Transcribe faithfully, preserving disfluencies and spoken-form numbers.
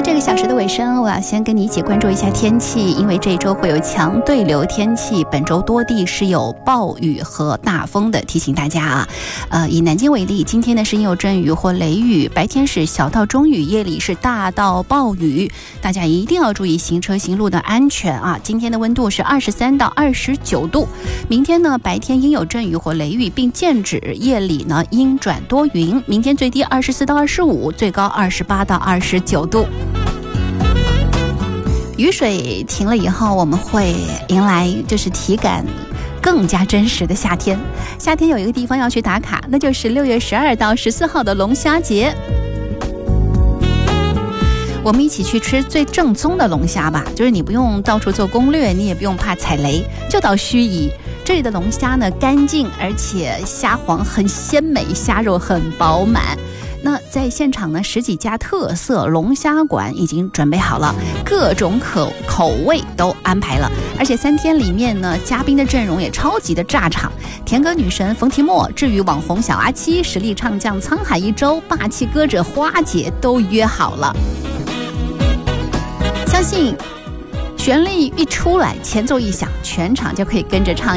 这个小时的尾声，我要先跟你一起关注一下天气，因为这一周会有强对流天气，本周多地是有暴雨和大风的，提醒大家啊。呃，以南京为例，今天呢是阴有阵雨或雷雨，白天是小到中雨，夜里是大到暴雨，大家一定要注意行车行路的安全啊。今天的温度是二十三到二十九度，明天呢白天阴有阵雨或雷雨并见止，夜里呢阴转多云，明天最低二十四到二十五，最高二十八到二十九度。雨水停了以后，我们会迎来就是体感更加真实的夏天。夏天有一个地方要去打卡，那就是六月十二到十四号的龙虾节。我们一起去吃最正宗的龙虾吧，就是你不用到处做攻略，你也不用怕踩雷，就到盱眙。这里的龙虾呢干净，而且虾黄很鲜美，虾肉很饱满。那在现场呢，十几家特色龙虾馆已经准备好了，各种口口味都安排了，而且三天里面呢，嘉宾的阵容也超级的炸场，甜歌女神冯提莫，至于网红小阿七，实力唱将沧海一周，霸气歌者花姐都约好了。相信旋律一出来，前奏一响，全场就可以跟着唱